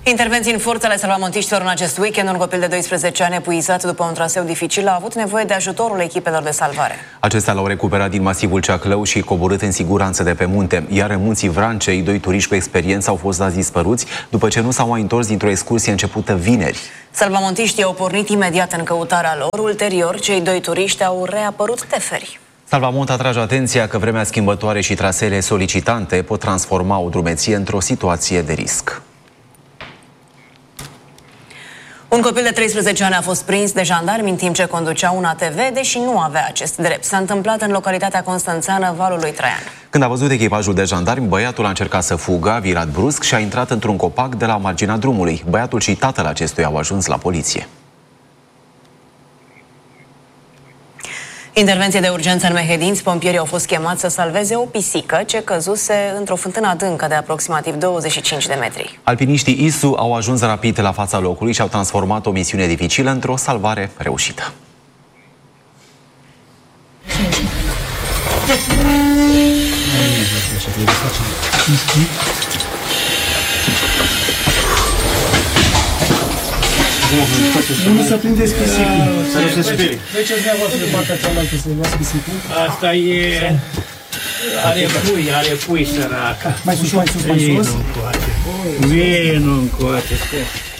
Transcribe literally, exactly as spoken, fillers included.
Intervenții în forță ale salvamontiștilor în acest weekend. Un copil de doisprezece ani epuizat după un traseu dificil a avut nevoie de ajutorul echipelor de salvare. Acestea l-au recuperat din masivul Ceaclău și coborât în siguranță de pe munte. Iar în munții Vrancei, doi turiști cu experiență au fost dați dispăruți după ce nu s-au mai întors dintr-o excursie începută vineri. Salvamontiștii au pornit imediat în căutarea lor. Ulterior, cei doi turiști au reapărut teferi. Salvamont atrage atenția că vremea schimbătoare și traseele solicitante pot transforma o drumeție într-o situație de risc. Un copil de treisprezece ani a fost prins de jandarmi în timp ce conducea un A T V, deși nu avea acest drept. S-a întâmplat în localitatea constanțeană Valului Traian. Când a văzut echipajul de jandarmi, băiatul a încercat să fugă, a virat brusc și a intrat într-un copac de la marginea drumului. Băiatul și tatăl acestuia au ajuns la poliție. Intervenție de urgență în Mehedinți. Pompierii au fost chemați să salveze o pisică ce căzuse într-o fântână adâncă de aproximativ douăzeci și cinci de metri. Alpiniștii I S U au ajuns rapid la fața locului și au transformat o misiune dificilă într-o salvare reușită. Nu să prindeți pisicul. Să nu se sperie. Treceți dumneavoastră de partea cealaltă să luați pisicul. Asta e... Are pui, are pui săraca. Mai sus, mai sus, mai sus. Vino încoate. Vino încoate.